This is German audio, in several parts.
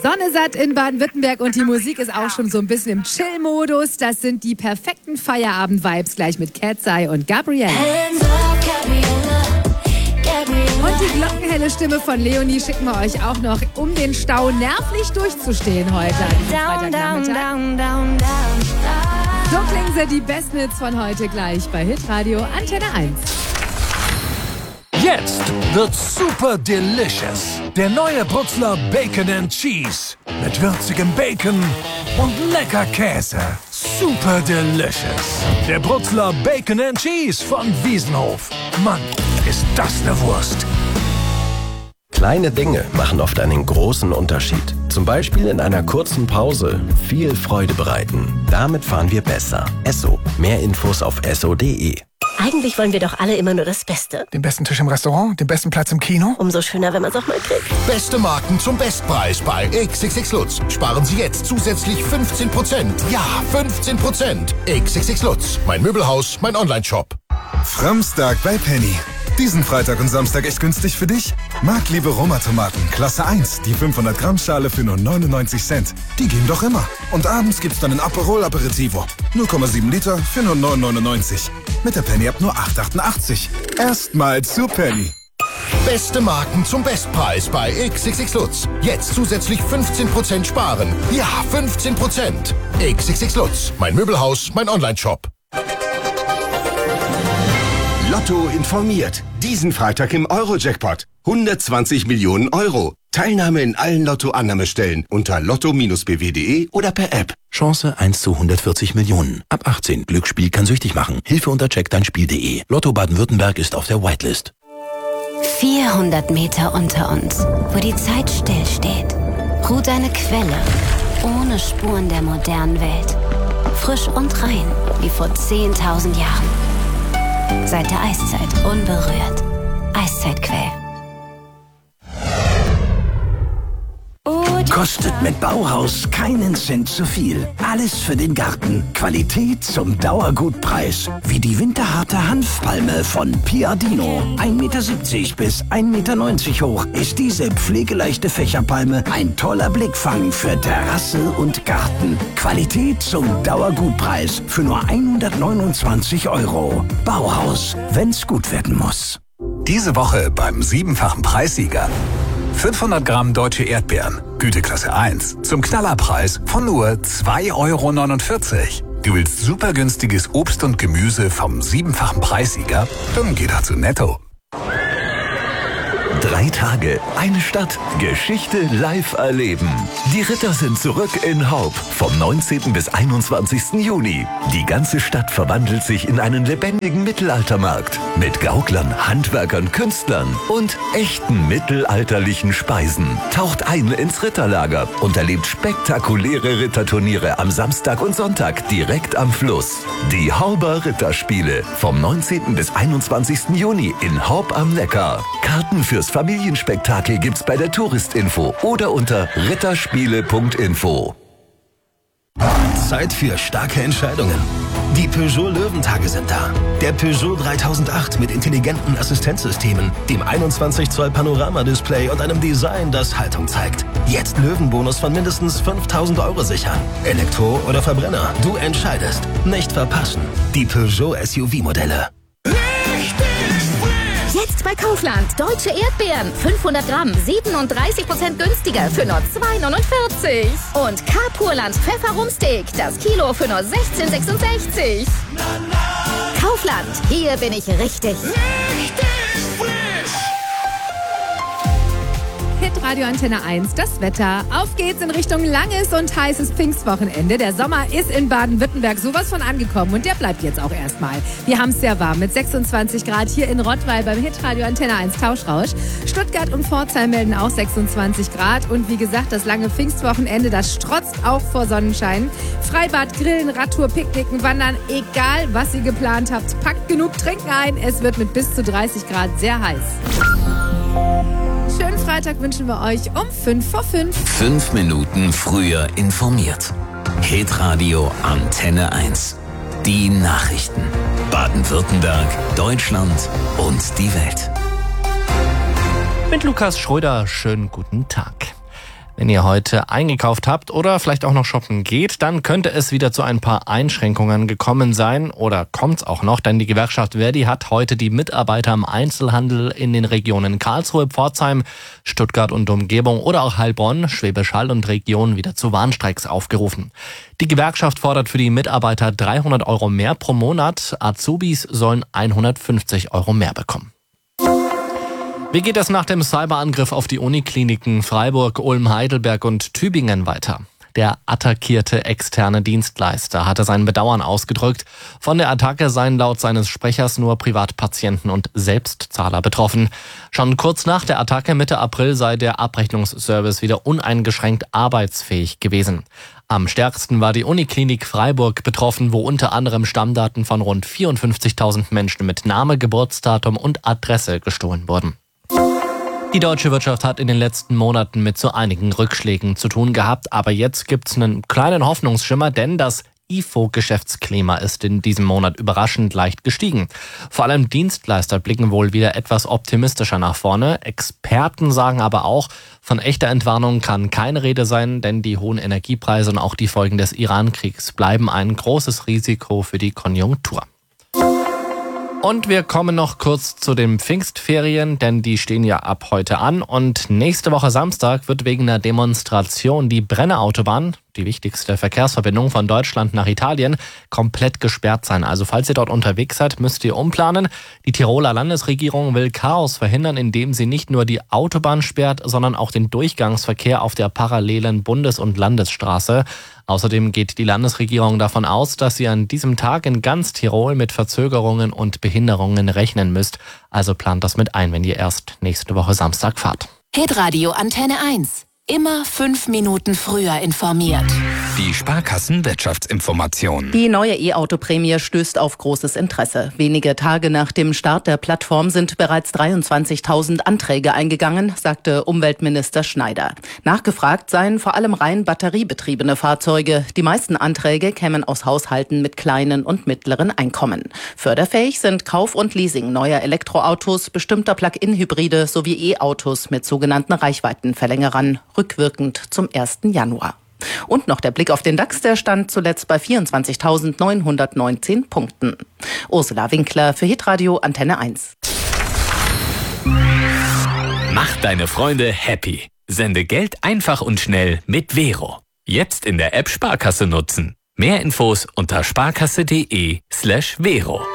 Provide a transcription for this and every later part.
Sonne satt in Baden-Württemberg und die Musik ist auch schon so ein bisschen im Chill-Modus. Das sind die perfekten Feierabend-Vibes gleich mit Cat's Eye und Gabrielle. Und die glockenhelle Stimme von Leonie schicken wir euch auch noch, um den Stau nervlich durchzustehen heute an diesem Freitagnachmittag. So klingen sie, die besten Hits von heute gleich bei Hitradio Antenne 1. Jetzt wird super delicious. Der neue Brutzler Bacon and Cheese. Mit würzigem Bacon und lecker Käse. Super delicious. Der Brutzler Bacon and Cheese von Wiesenhof. Mann, ist das eine Wurst. Kleine Dinge machen oft einen großen Unterschied. Zum Beispiel in einer kurzen Pause viel Freude bereiten. Damit fahren wir besser. Esso. Mehr Infos auf esso.de. Eigentlich wollen wir doch alle immer nur das Beste. Den besten Tisch im Restaurant, den besten Platz im Kino. Umso schöner, wenn man es auch mal kriegt. Beste Marken zum Bestpreis bei XXX Lutz. Sparen Sie jetzt zusätzlich 15%. Ja, 15%. XXX Lutz. Mein Möbelhaus, mein Onlineshop. Framstag bei Penny. Diesen Freitag und Samstag echt günstig für dich? Marktliebe Roma-Tomaten, Klasse 1, die 500 Gramm Schale für nur 99 Cent. Die gehen doch immer. Und abends gibt's dann ein Aperol Aperitivo. 0,7 Liter für nur 9,99. Mit der Penny ab nur 8,88. Erstmal zu Penny. Beste Marken zum Bestpreis bei XXX Lutz. Jetzt zusätzlich 15% sparen. Ja, 15%. XXX Lutz. Mein Möbelhaus, mein Onlineshop. Lotto informiert. Diesen Freitag im Euro-Jackpot. 120 Millionen Euro. Teilnahme in allen Lotto-Annahmestellen unter lotto-bw.de oder per App. Chance 1 zu 140 Millionen. Ab 18. Glücksspiel kann süchtig machen. Hilfe unter checkdeinspiel.de. Lotto Baden-Württemberg ist auf der Whitelist. 400 Meter unter uns, wo die Zeit stillsteht, ruht eine Quelle ohne Spuren der modernen Welt. Frisch und rein, wie vor 10.000 Jahren. Seit der Eiszeit unberührt. Eiszeitquell. Kostet mit Bauhaus keinen Cent zu viel. Alles für den Garten. Qualität zum Dauergutpreis. Wie die winterharte Hanfpalme von Piadino. 1,70 Meter bis 1,90 Meter hoch ist diese pflegeleichte Fächerpalme ein toller Blickfang für Terrasse und Garten. Qualität zum Dauergutpreis für nur 129 €. Bauhaus, wenn's gut werden muss. Diese Woche beim 7-fachen Preissieger. 500 Gramm deutsche Erdbeeren, Güteklasse 1, zum Knallerpreis von nur 2,49 €. Du willst super günstiges Obst und Gemüse vom 7-fachen Preissieger? Dann geh doch zu Netto. 3 Tage, eine Stadt, Geschichte live erleben. Die Ritter sind zurück in Haupt vom 19. bis 21. Juni. Die ganze Stadt verwandelt sich in einen lebendigen Mittelaltermarkt mit Gauklern, Handwerkern, Künstlern und echten mittelalterlichen Speisen. Taucht ein ins Ritterlager und erlebt spektakuläre Ritterturniere am Samstag und Sonntag direkt am Fluss. Die Hauber Ritterspiele vom 19. bis 21. Juni in Haupt am Neckar. Karten fürs Familienspektakel gibt's bei der Touristinfo oder unter ritterspiele.info. Zeit für starke Entscheidungen. Die Peugeot Löwentage sind da. Der Peugeot 3008 mit intelligenten Assistenzsystemen, dem 21 Zoll Panoramadisplay und einem Design, das Haltung zeigt. Jetzt Löwenbonus von mindestens 5.000 € sichern. Elektro oder Verbrenner, du entscheidest. Nicht verpassen. Die Peugeot SUV-Modelle. Jetzt bei Kaufland. Deutsche Erdbeeren. 500 Gramm. 37% günstiger für nur 2,49 €. Und Carpurland Pfefferumsteak. Das Kilo für nur 16,66 €. Kaufland. Hier bin ich richtig. Radio Antenne 1, das Wetter. Auf geht's in Richtung langes und heißes Pfingstwochenende. Der Sommer ist in Baden-Württemberg sowas von angekommen und der bleibt jetzt auch erstmal. Wir haben es sehr warm mit 26 Grad hier in Rottweil beim Hitradio Antenne 1 Tauschrausch. Stuttgart und Pforzheim melden auch 26 Grad und wie gesagt, das lange Pfingstwochenende, das strotzt auch vor Sonnenschein. Freibad, Grillen, Radtour, Picknicken, Wandern, egal was ihr geplant habt, packt genug Trinken ein. Es wird mit bis zu 30 Grad sehr heiß. Schönen Freitag wünschen wir euch um 5:05. 5 Minuten früher informiert. Hitradio Antenne 1. Die Nachrichten. Baden-Württemberg, Deutschland und die Welt. Mit Lukas Schröder, schönen guten Tag. Wenn ihr heute eingekauft habt oder vielleicht auch noch shoppen geht, dann könnte es wieder zu ein paar Einschränkungen gekommen sein oder kommt's auch noch, denn die Gewerkschaft Verdi hat heute die Mitarbeiter im Einzelhandel in den Regionen Karlsruhe, Pforzheim, Stuttgart und Umgebung oder auch Heilbronn, Schwäbisch Hall und Region wieder zu Warnstreiks aufgerufen. Die Gewerkschaft fordert für die Mitarbeiter 300 € mehr pro Monat. Azubis sollen 150 € mehr bekommen. Wie geht es nach dem Cyberangriff auf die Unikliniken Freiburg, Ulm, Heidelberg und Tübingen weiter? Der attackierte externe Dienstleister hatte sein Bedauern ausgedrückt. Von der Attacke seien laut seines Sprechers nur Privatpatienten und Selbstzahler betroffen. Schon kurz nach der Attacke Mitte April sei der Abrechnungsservice wieder uneingeschränkt arbeitsfähig gewesen. Am stärksten war die Uniklinik Freiburg betroffen, wo unter anderem Stammdaten von rund 54.000 Menschen mit Name, Geburtsdatum und Adresse gestohlen wurden. Die deutsche Wirtschaft hat in den letzten Monaten mit so einigen Rückschlägen zu tun gehabt, aber jetzt gibt's einen kleinen Hoffnungsschimmer, denn das IFO-Geschäftsklima ist in diesem Monat überraschend leicht gestiegen. Vor allem Dienstleister blicken wohl wieder etwas optimistischer nach vorne. Experten sagen aber auch, von echter Entwarnung kann keine Rede sein, denn die hohen Energiepreise und auch die Folgen des Iran-Kriegs bleiben ein großes Risiko für die Konjunktur. Und wir kommen noch kurz zu den Pfingstferien, denn die stehen ja ab heute an. Und nächste Woche Samstag wird wegen einer Demonstration die Brennerautobahn, die wichtigste Verkehrsverbindung von Deutschland nach Italien, komplett gesperrt sein. Also falls ihr dort unterwegs seid, müsst ihr umplanen. Die Tiroler Landesregierung will Chaos verhindern, indem sie nicht nur die Autobahn sperrt, sondern auch den Durchgangsverkehr auf der parallelen Bundes- und Landesstraße. Außerdem geht die Landesregierung davon aus, dass sie an diesem Tag in ganz Tirol mit Verzögerungen und Behinderungen rechnen müsst. Also plant das mit ein, wenn ihr erst nächste Woche Samstag fahrt. Hitradio Antenne 1. Immer 5 Minuten früher informiert. Die Sparkassen-Wirtschaftsinformation. Die neue E-Auto-Prämie stößt auf großes Interesse. Wenige Tage nach dem Start der Plattform sind bereits 23.000 Anträge eingegangen, sagte Umweltminister Schneider. Nachgefragt seien vor allem rein batteriebetriebene Fahrzeuge. Die meisten Anträge kämen aus Haushalten mit kleinen und mittleren Einkommen. Förderfähig sind Kauf und Leasing neuer Elektroautos, bestimmter Plug-in-Hybride sowie E-Autos mit sogenannten Reichweitenverlängerern, rückwirkend zum 1. Januar. Und noch der Blick auf den DAX, der stand zuletzt bei 24.919 Punkten. Ursula Winkler für Hitradio Antenne 1. Mach deine Freunde happy. Sende Geld einfach und schnell mit Vero. Jetzt in der App Sparkasse nutzen. Mehr Infos unter sparkasse.de/Vero.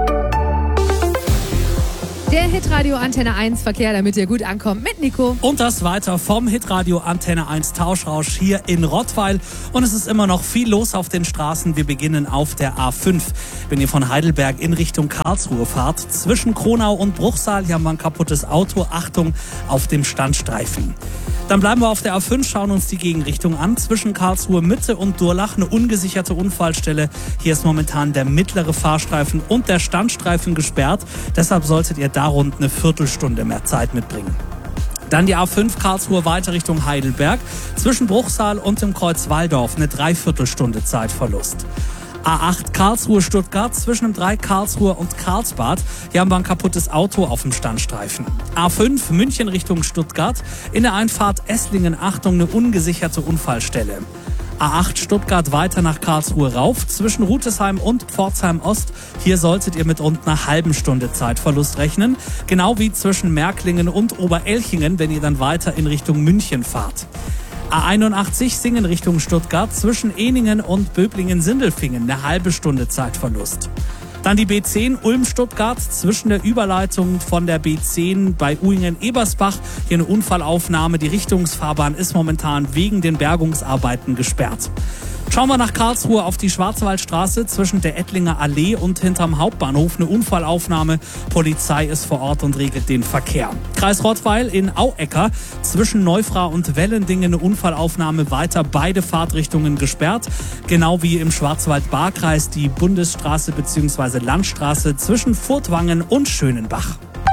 Der Hitradio Antenne 1 Verkehr, damit ihr gut ankommt, mit Nico. Und das weiter vom Hitradio Antenne 1 Tauschrausch hier in Rottweil. Und es ist immer noch viel los auf den Straßen. Wir beginnen auf der A5. Wenn ihr von Heidelberg in Richtung Karlsruhe fahrt, zwischen Kronau und Bruchsal, hier haben wir ein kaputtes Auto. Achtung auf dem Standstreifen. Dann bleiben wir auf der A5, schauen uns die Gegenrichtung an. Zwischen Karlsruhe Mitte und Durlach eine ungesicherte Unfallstelle. Hier ist momentan der mittlere Fahrstreifen und der Standstreifen gesperrt. Deshalb solltet ihr da rund eine Viertelstunde mehr Zeit mitbringen. Dann die A5 Karlsruhe weiter Richtung Heidelberg. Zwischen Bruchsal und dem Kreuz Walldorf eine Dreiviertelstunde Zeitverlust. A8 Karlsruhe-Stuttgart zwischen dem 3 Karlsruhe und Karlsbad. Hier haben wir ein kaputtes Auto auf dem Standstreifen. A5 München Richtung Stuttgart. In der Einfahrt Esslingen, Achtung, eine ungesicherte Unfallstelle. A8 Stuttgart weiter nach Karlsruhe rauf. Zwischen Rutesheim und Pforzheim Ost. Hier solltet ihr mit rund einer halben Stunde Zeitverlust rechnen. Genau wie zwischen Märklingen und Oberelchingen, wenn ihr dann weiter in Richtung München fahrt. A81 Singen Richtung Stuttgart, zwischen Ehningen und Böblingen-Sindelfingen, eine halbe Stunde Zeitverlust. Dann die B10 Ulm-Stuttgart, zwischen der Überleitung von der B10 bei Uhingen-Ebersbach. Hier eine Unfallaufnahme, die Richtungsfahrbahn ist momentan wegen den Bergungsarbeiten gesperrt. Schauen wir nach Karlsruhe auf die Schwarzwaldstraße zwischen der Ettlinger Allee und hinterm Hauptbahnhof. Eine Unfallaufnahme. Polizei ist vor Ort und regelt den Verkehr. Kreis Rottweil in Auecker zwischen Neufrau und Wellendingen eine Unfallaufnahme. Weiter beide Fahrtrichtungen gesperrt. Genau wie im Schwarzwald-Baar-Kreis die Bundesstraße bzw. Landstraße zwischen Furtwangen und Schönenbach.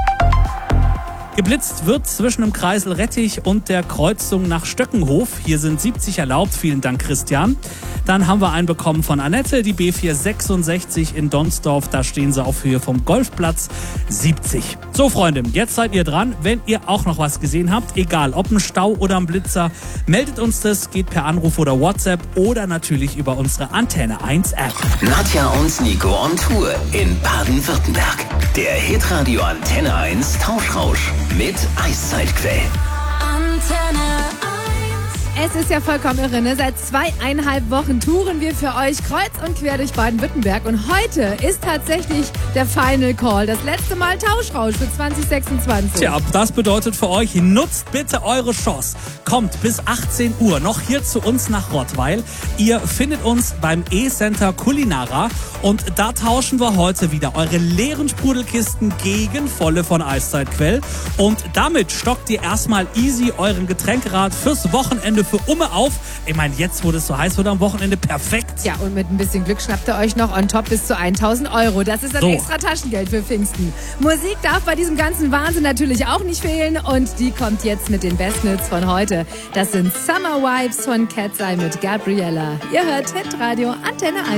Geblitzt wird zwischen dem Kreisel Rettich und der Kreuzung nach Stöckenhof. Hier sind 70 erlaubt. Vielen Dank, Christian. Dann haben wir einen bekommen von Annette, die B466 in Donsdorf. Da stehen sie auf Höhe vom Golfplatz 70. So, Freunde, jetzt seid ihr dran. Wenn ihr auch noch was gesehen habt, egal ob ein Stau oder ein Blitzer, meldet uns das, geht per Anruf oder WhatsApp oder natürlich über unsere Antenne 1 App. Nadja und Nico on Tour in Baden-Württemberg. Der Hitradio Antenne 1 Tauschrausch mit Eiszeitquell. Antenne 1. Es ist ja vollkommen irre, ne? Seit 2,5 Wochen touren wir für euch kreuz und quer durch Baden-Württemberg. Und heute ist tatsächlich der Final Call. Das letzte Mal Tauschrausch für 2026. Tja, das bedeutet für euch, nutzt bitte eure Chance. Kommt bis 18 Uhr noch hier zu uns nach Rottweil. Ihr findet uns beim E-Center Culinara. Und da tauschen wir heute wieder eure leeren Sprudelkisten gegen volle von Eiszeitquell. Und damit stockt ihr erstmal easy euren Getränkerat fürs Wochenende für Umme auf. Ich meine, jetzt, wo das so heiß wird am Wochenende, perfekt. Ja, und mit ein bisschen Glück schnappt ihr euch noch on top bis zu 1.000 Euro. Das ist dann So. extra Taschengeld für Pfingsten. Musik darf bei diesem ganzen Wahnsinn natürlich auch nicht fehlen. Und die kommt jetzt mit den Bestnits von heute. Das sind Summer Vibes von Cat's Eye mit Gabriella. Ihr hört Hitradio Antenne 1.